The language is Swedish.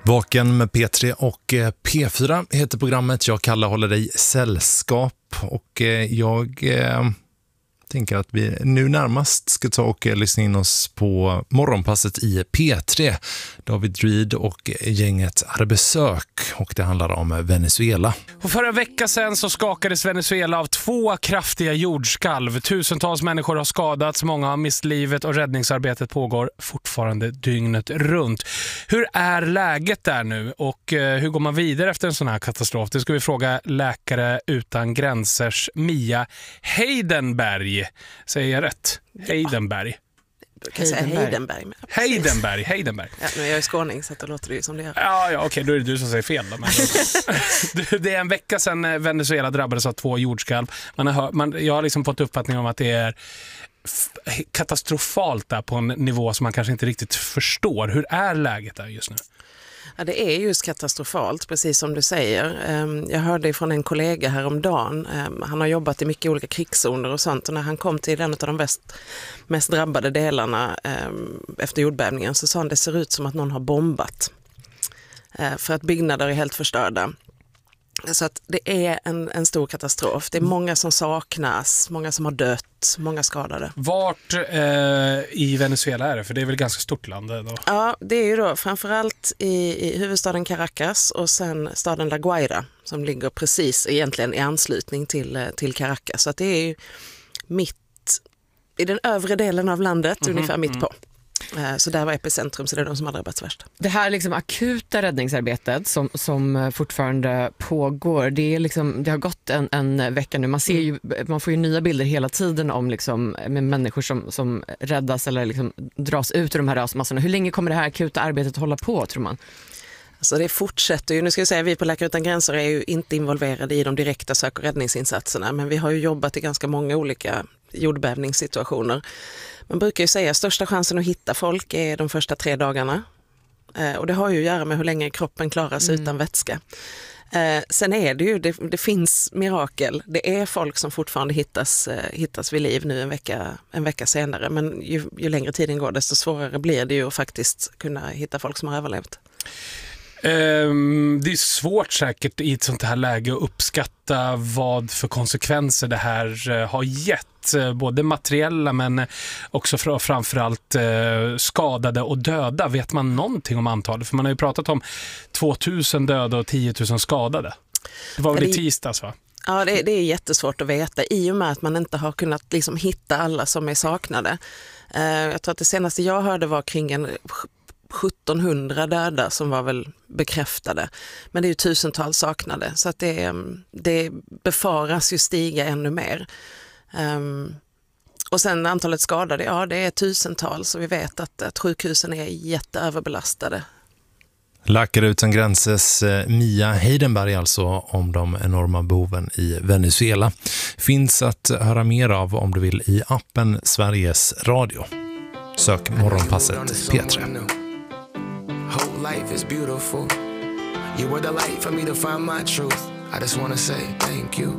Vaken med P3 och P4 heter programmet. Jag Kalle håller dig sällskap och jag tänker att vi nu närmast ska ta och lyssna in oss på morgonpasset i P3. David Reed och gänget hade besök och det handlar om Venezuela. Och förra veckan sedan så skakades Venezuela av 2 kraftiga jordskalv. Tusentals människor har skadats, många har mist livet och räddningsarbetet pågår fortfarande dygnet runt. Hur är läget där nu och hur går man vidare efter en sån här katastrof? Det ska vi fråga Läkare utan gränsers Mia Heidenberg. Säger jag rätt? Heidenberg. Du kan säga Heidenberg. Heidenberg. Ja, nu är jag i skåning så då låter det ju som det är. Ja, okej, då är det du som säger fel. Då. Men det är en vecka sedan Venezuela drabbades av 2 jordskalv. Jag har liksom fått uppfattning om att det är katastrofalt där på en nivå som man kanske inte riktigt förstår. Hur är läget där just nu? Ja, det är just katastrofalt, precis som du säger. Jag hörde från en kollega häromdagen. Han har jobbat i mycket olika krigszoner och sånt. Och när han kom till en av de mest drabbade delarna efter jordbävningen så sa han att det ser ut som att någon har bombat. För att byggnader är helt förstörda. Så att det är en stor katastrof. Det är många som saknas, många som har dött, många skadade. Vart i Venezuela är det? För det är väl ganska stort land då? Ja, det är ju då framförallt i huvudstaden Caracas och sen staden La Guaira som ligger precis egentligen i anslutning till Caracas. Så att det är ju mitt i den övre delen av landet, ungefär mitt på. Så där var epicentrum, så det är de som har drabbats värst. Det här liksom akuta räddningsarbetet som fortfarande pågår, det har gått en vecka nu. Man får ju nya bilder hela tiden om liksom, med människor som räddas eller liksom dras ut ur de här rasmassorna. Hur länge kommer det här akuta arbetet hålla på, tror man? Alltså det fortsätter ju. Nu ska jag säga vi på Läkare utan gränser är ju inte involverade i de direkta sök- och räddningsinsatserna, men vi har ju jobbat i ganska många olika jordbävningssituationer. Man brukar ju säga att största chansen att hitta folk är de första 3 dagarna. Och det har ju att göra med hur länge kroppen klarar sig utan vätska. Sen är det ju, det finns mirakel. Det är folk som fortfarande hittas vid liv nu en vecka senare. Men ju längre tiden går desto svårare blir det ju att faktiskt kunna hitta folk som har överlevt. Det är svårt säkert i ett sånt här läge att uppskatta vad för konsekvenser det här har gett. Både materiella men också framförallt skadade och döda. Vet man någonting om antalet? För man har ju pratat om 2000 döda och 10 000 skadade. Det var väl i tisdags, va? Ja, det är jättesvårt att veta i och med att man inte har kunnat liksom hitta alla som är saknade. Jag tror att det senaste jag hörde var kring 1700 döda som var väl bekräftade. Men det är ju tusentals saknade. Så att det befaras ju stiga ännu mer. Och sen antalet skadade, ja det är tusentals. Och vi vet att sjukhusen är jätteöverbelastade. Läkare utan gränsers Mia Heidenberg alltså om de enorma behoven i Venezuela. Finns att höra mer av om du vill i appen Sveriges Radio. Sök morgonpasset P3. Whole life is beautiful. You were the light for me to find my truth. I just want to say thank you.